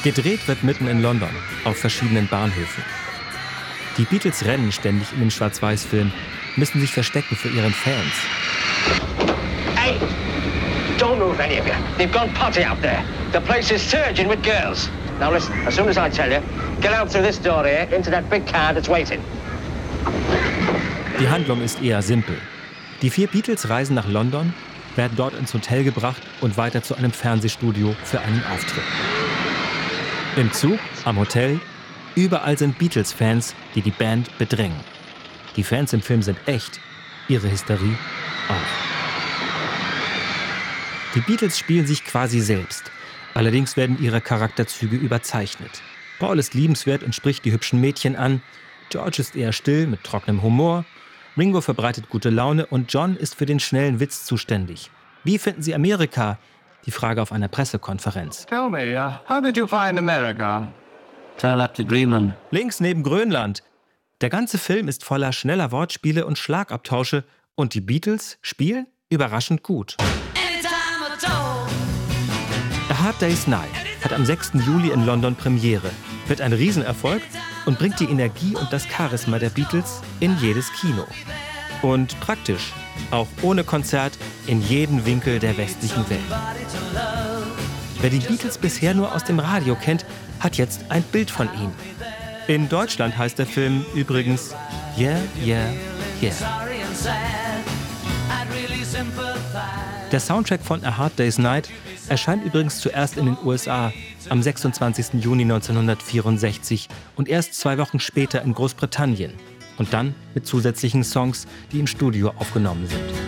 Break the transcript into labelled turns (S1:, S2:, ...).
S1: Gedreht wird mitten in London, auf verschiedenen Bahnhöfen. Die Beatles rennen ständig in dem Schwarz-Weiß-Film, müssen sich verstecken vor ihren Fans.
S2: Hey! Don't move, any of you. They've gone potty out there. The place is surging with girls. Now listen, as soon as I tell you, get out through this door here, into that big car that's waiting.
S1: Die Handlung ist eher simpel. Die 4 Beatles reisen nach London, werden dort ins Hotel gebracht und weiter zu einem Fernsehstudio für einen Auftritt. Im Zug, am Hotel, überall sind Beatles-Fans, die die Band bedrängen. Die Fans im Film sind echt, ihre Hysterie auch. Die Beatles spielen sich quasi selbst. Allerdings werden ihre Charakterzüge überzeichnet. Paul ist liebenswert und spricht die hübschen Mädchen an. George ist eher still, mit trockenem Humor. Ringo verbreitet gute Laune und John ist für den schnellen Witz zuständig. Wie finden Sie Amerika? Die Frage auf einer Pressekonferenz.
S3: Tell me, how did you find America? Tell up to Greenland.
S1: Links neben Grönland. Der ganze Film ist voller schneller Wortspiele und Schlagabtausche und die Beatles spielen überraschend gut. A Hard Day's Night hat am 6. Juli in London Premiere, wird ein Riesenerfolg und bringt die Energie und das Charisma der Beatles in jedes Kino. Und praktisch, auch ohne Konzert, in jeden Winkel der westlichen Welt. Wer die Beatles bisher nur aus dem Radio kennt, hat jetzt ein Bild von ihnen. In Deutschland heißt der Film übrigens Yeah, Yeah, Yeah. Der Soundtrack von A Hard Day's Night erscheint übrigens zuerst in den USA am 26. Juni 1964 und erst 2 Wochen später in Großbritannien. Und dann mit zusätzlichen Songs, die im Studio aufgenommen sind.